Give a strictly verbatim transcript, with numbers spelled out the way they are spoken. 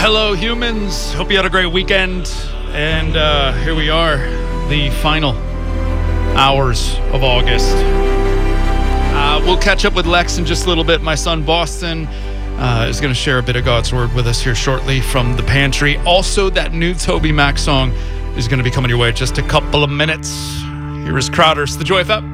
Hello, humans. Hope you had a great weekend. And uh, here we are, the final hours of August. Uh, we'll catch up with Lex in just a little bit. My son, Boston, uh, is going to share a bit of God's Word with us here shortly from the pantry. Also, that new Toby Mac song is going to be coming your way in just a couple of minutes. Here is Crowders, the Joy F M.